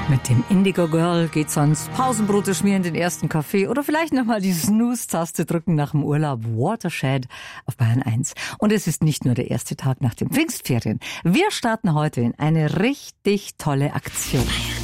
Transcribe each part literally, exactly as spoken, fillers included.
Mit dem Indigo Girl geht's ans Pausenbrote schmieren, den ersten Kaffee oder vielleicht nochmal die Snooze-Taste drücken nach dem Urlaub. Watershed auf Bayern eins. Und es ist nicht nur der erste Tag nach den Pfingstferien. Wir starten heute in eine richtig tolle Aktion.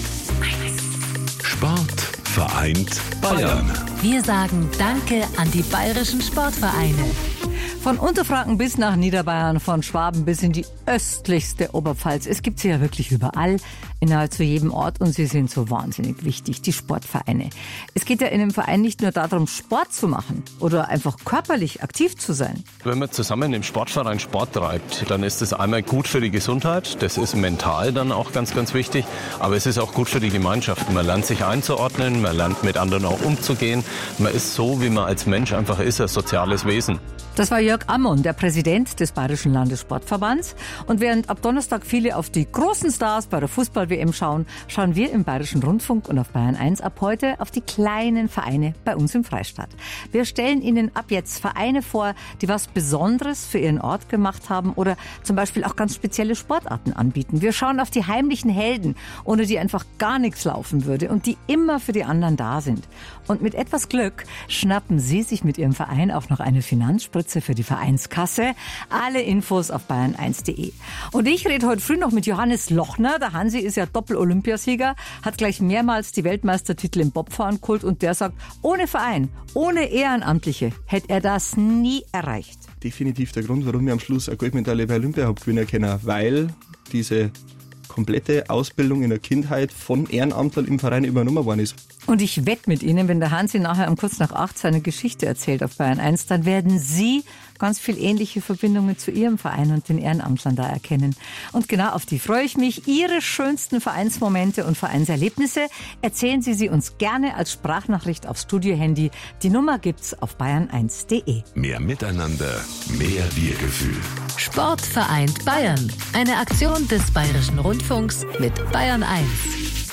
Sport vereint Bayern. Wir sagen Danke an die bayerischen Sportvereine. Von Unterfranken bis nach Niederbayern, von Schwaben bis in die östlichste Oberpfalz. Es gibt sie ja wirklich überall, in nahezu jedem Ort, und sie sind so wahnsinnig wichtig, die Sportvereine. Es geht ja in einem Verein nicht nur darum, Sport zu machen oder einfach körperlich aktiv zu sein. Wenn man zusammen im Sportverein Sport treibt, dann ist das einmal gut für die Gesundheit, das ist mental dann auch ganz, ganz wichtig, aber es ist auch gut für die Gemeinschaft. Man lernt sich einzuordnen, man lernt mit anderen auch umzugehen, man ist so, wie man als Mensch einfach ist, ein soziales Wesen. Das war Jörg Ammon, der Präsident des Bayerischen Landessportverbands. Und während ab Donnerstag viele auf die großen Stars bei der Fußball-W M schauen, schauen wir im Bayerischen Rundfunk und auf Bayern eins ab heute auf die kleinen Vereine bei uns im Freistaat. Wir stellen Ihnen ab jetzt Vereine vor, die was Besonderes für ihren Ort gemacht haben oder zum Beispiel auch ganz spezielle Sportarten anbieten. Wir schauen auf die heimlichen Helden, ohne die einfach gar nichts laufen würde und die immer für die anderen da sind. Und mit etwas Glück schnappen Sie sich mit Ihrem Verein auch noch eine Finanzspritze für die Vereinskasse. Alle Infos auf bayern eins punkt de. Und ich rede heute früh noch mit Johannes Lochner. Der Hansi ist ja Doppel-Olympiasieger, hat gleich mehrmals die Weltmeistertitel im Bobfahren geholt und der sagt, ohne Verein, ohne Ehrenamtliche hätte er das nie erreicht. Definitiv der Grund, warum wir am Schluss eine Goldmedaille bei Olympia haben gewinnen können, weil diese komplette Ausbildung in der Kindheit von Ehrenamtlern im Verein übernommen worden ist. Und ich wette mit Ihnen, wenn der Hansi nachher um kurz nach acht seine Geschichte erzählt auf Bayern eins, dann werden Sie ganz viel ähnliche Verbindungen zu Ihrem Verein und den Ehrenamtlern da erkennen. Und genau auf die freue ich mich. Ihre schönsten Vereinsmomente und Vereinserlebnisse erzählen Sie sie uns gerne als Sprachnachricht aufs Studiohandy. Die Nummer gibt's auf bayern eins punkt de. Mehr Miteinander, mehr Wir-Gefühl. Sport vereint Bayern. Eine Aktion des Bayerischen Rundfunks mit Bayern eins.